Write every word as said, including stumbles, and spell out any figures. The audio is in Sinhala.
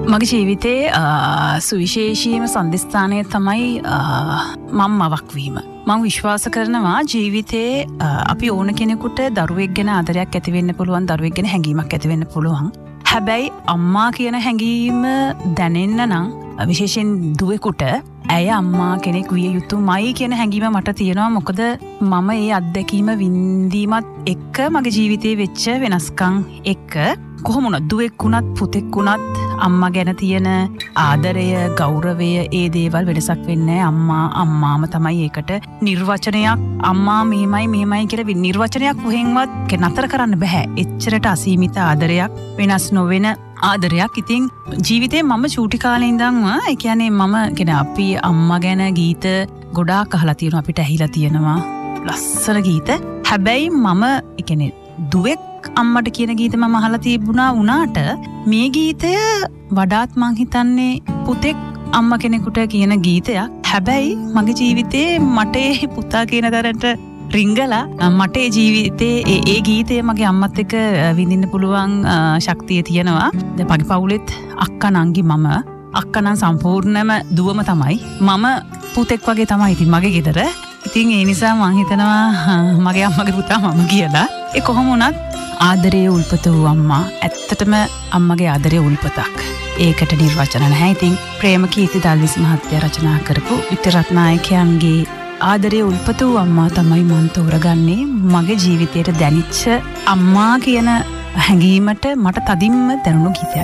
මගේ ජීවිතේ සුවිශේෂීම සන්දිස්ථානය තමයි මම මවක් වීම. මම විශ්වාස කරනවා ජීවිතේ අපි ඕන කෙනෙකුට දරුවෙක් ගැන ආදරයක් ඇති වෙන්න පුළුවන්, දරුවෙක් ගැන හැඟීමක් ඇති වෙන්න පුළුවන්. හැබැයි අම්මා කියන හැඟීම දැනෙන්න නම් විශේෂයෙන් දුවෙකුට ඇය අම්මා කෙනෙක් විය යුතුමයි කියන හැඟීම මට තියෙනවා. මොකද මම ඒ අත්දැකීම වින්දීමත් එක්ක මගේ ජීවිතේ වෙච්ච වෙනස්කම් එක්ක කොහොම වුණත් දුවෙක් වුණත් පුතෙක් වුණත් අම්මා ගැන තියෙන ආදරය, ගෞරවය, ඒ දේවල් වෙනසක් වෙන්නේ නැහැ. අම්මා අම්මාම තමයි ඒකට නිර්වචනයක්. අම්මා මෙහෙමයි මෙහෙමයි කියලා නිර්වචනයක් කොහෙන්වත් නතර කරන්න බෑ. එච්චරට අසීමිත ආදරයක්, වෙනස් නොවන ආදරයක්. ඉතින් ජීවිතේ මම චූටි කාලේ ඉඳන්ම ඒ කියන්නේ මම කියන අපි අම්මා ගැන ගීත ගොඩාක් අහලා තියෙනවා, අපිට ඇහිලා තියෙනවා ලස්සන ගීත. හැබැයි මම ඒ කියන්නේ දුවෙක් අම්මට කියන ගීත මම අහලා තිබුණා වුණාට මේ ගීතය වඩාත් මං හිතන්නේ පුතෙක් අම්මා කෙනෙකුට කියන ගීතයක්. හැබැයි මගේ ජීවිතේ මට ඒ පුතා කියන තරමට රිංගලා මට ඒ ජීවිතේ ඒ ඒ ගීතය මගේ අම්මත් එක්ක විඳින්න පුළුවන් ශක්තිය තියෙනවා. දැන් මගේ පවුලෙත් අක්කා නංගි මම අක්කා නම් සම්පූර්ණම දුවම තමයි. මම පුතෙක් වගේ තමයි ඉතින් මගේ ගෙදර. ඉතින් ඒ නිසා මං හිතනවා මගේ අම්මගේ පුතා මම කියලා. ඒ කොහොම වුණත් ආදරයේ උල්පත වූ අම්මා ඇත්තටම අම්මගේ ආදරයේ උල්පතක්. ඒකට නිර්වචන නැහැ. ඉතින් ප්‍රේමකීර්ති දල්විස් මහත්තයා රචනා කරපු වික්ටර් රත්නායකයන්ගේ ආදරයේ උල්පත වූ අම්මා තමයි මම තෝරගන්නේ. මගේ ජීවිතයට දැනිච්ච අම්මා කියන හැඟීමට මට තදින්ම දැනුණු ගීතයක්.